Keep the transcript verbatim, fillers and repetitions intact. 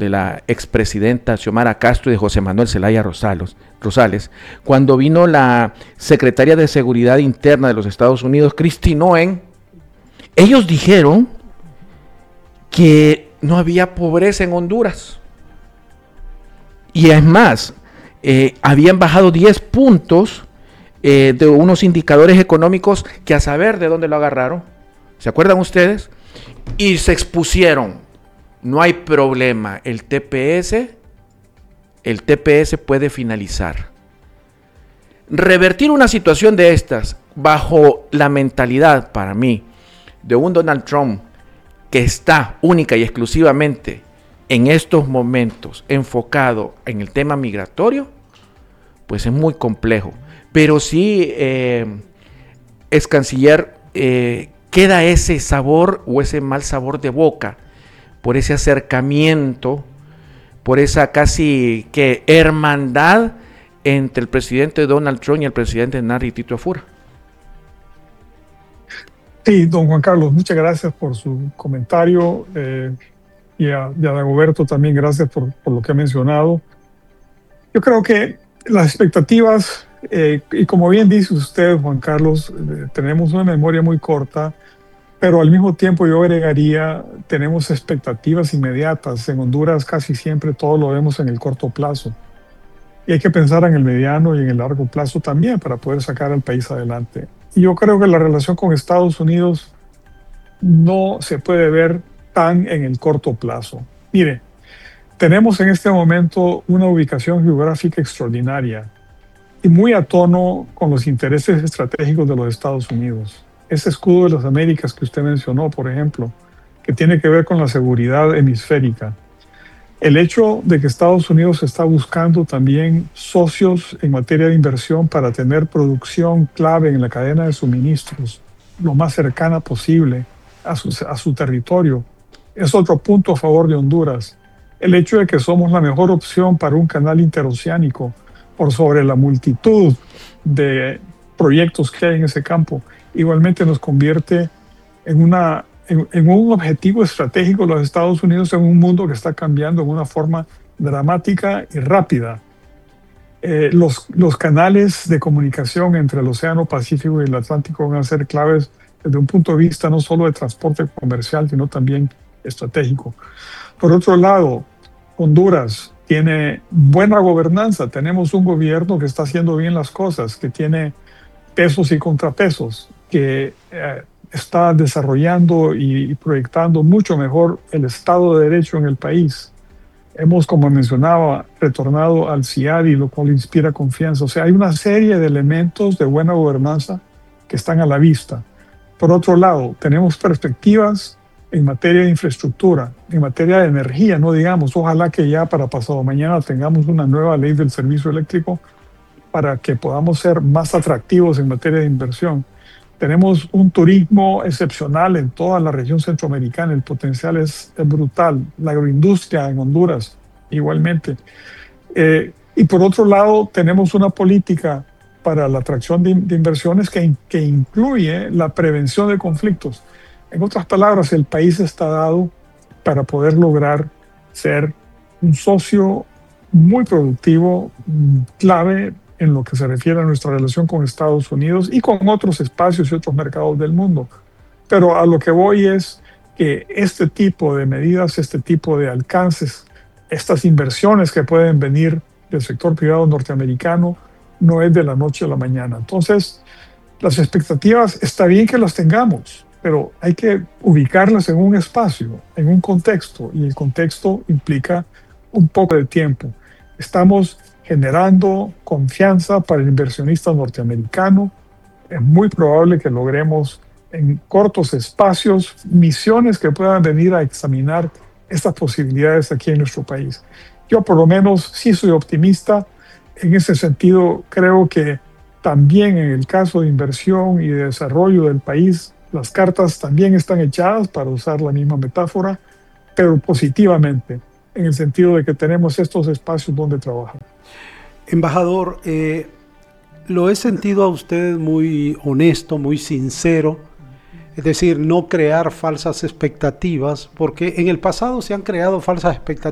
de la expresidenta Xiomara Castro y de José Manuel Zelaya Rosales, Rosales, cuando vino la secretaria de Seguridad Interna de los Estados Unidos, Kristi Noem, ellos dijeron que no había pobreza en Honduras. Y es más, eh, habían bajado diez puntos eh, de unos indicadores económicos que a saber de dónde lo agarraron. ¿Se acuerdan ustedes? Y se expusieron. No hay problema. El T P S, el T P S puede finalizar. Revertir una situación de estas bajo la mentalidad, para mí, de un Donald Trump que está única y exclusivamente en estos momentos enfocado en el tema migratorio, pues es muy complejo. Pero sí, eh, ex canciller, eh, queda ese sabor o ese mal sabor de boca por ese acercamiento, por esa casi que hermandad entre el presidente Donald Trump y el presidente Narri Tito Afura. Sí, don Juan Carlos, muchas gracias por su comentario. Eh, y a, y a Dagoberto también gracias por, por lo que ha mencionado. Yo creo que las expectativas, eh, y como bien dice usted, Juan Carlos, eh, tenemos una memoria muy corta, pero al mismo tiempo yo agregaría, tenemos expectativas inmediatas. En Honduras casi siempre todo lo vemos en el corto plazo. Y hay que pensar en el mediano y en el largo plazo también para poder sacar al país adelante. Y yo creo que la relación con Estados Unidos no se puede ver tan en el corto plazo. Mire, tenemos en este momento una ubicación geográfica extraordinaria y muy a tono con los intereses estratégicos de los Estados Unidos. Ese escudo de las Américas que usted mencionó, por ejemplo, que tiene que ver con la seguridad hemisférica. El hecho de que Estados Unidos está buscando también socios en materia de inversión para tener producción clave en la cadena de suministros lo más cercana posible a su, a su territorio, es otro punto a favor de Honduras. El hecho de que somos la mejor opción para un canal interoceánico por sobre la multitud de proyectos que hay en ese campo, igualmente nos convierte en, una, en, en un objetivo estratégico de los Estados Unidos en un mundo que está cambiando en una forma dramática y rápida. Eh, los, los canales de comunicación entre el Océano Pacífico y el Atlántico van a ser claves desde un punto de vista no solo de transporte comercial, sino también estratégico. Por otro lado, Honduras tiene buena gobernanza. Tenemos un gobierno que está haciendo bien las cosas, que tiene pesos y contrapesos, que eh, está desarrollando y proyectando mucho mejor el Estado de Derecho en el país. Hemos, como mencionaba, retornado al C I A D I, lo cual inspira confianza. O sea, hay una serie de elementos de buena gobernanza que están a la vista. Por otro lado, tenemos perspectivas en materia de infraestructura, en materia de energía, no digamos, ojalá que ya para pasado mañana tengamos una nueva ley del servicio eléctrico para que podamos ser más atractivos en materia de inversión. Tenemos un turismo excepcional en toda la región centroamericana, el potencial es, es brutal. La agroindustria en Honduras, igualmente. Eh, y por otro lado, tenemos una política para la atracción de, de inversiones que, que incluye la prevención de conflictos. En otras palabras, el país está dado para poder lograr ser un socio muy productivo, clave en lo que se refiere a nuestra relación con Estados Unidos y con otros espacios y otros mercados del mundo. Pero a lo que voy es que este tipo de medidas, este tipo de alcances, estas inversiones que pueden venir del sector privado norteamericano, no es de la noche a la mañana. Entonces, las expectativas, está bien que las tengamos, pero hay que ubicarlas en un espacio, en un contexto, y el contexto implica un poco de tiempo. Estamos generando confianza para el inversionista norteamericano. Es muy probable que logremos en cortos espacios misiones que puedan venir a examinar estas posibilidades aquí en nuestro país. Yo por lo menos sí soy optimista. En ese sentido, creo que también en el caso de inversión y de desarrollo del país, las cartas también están echadas, para usar la misma metáfora, pero positivamente, en el sentido de que tenemos estos espacios donde trabajar. Embajador, eh, lo he sentido a usted muy honesto, muy sincero, es decir, no crear falsas expectativas, porque en el pasado se han creado falsas expectativas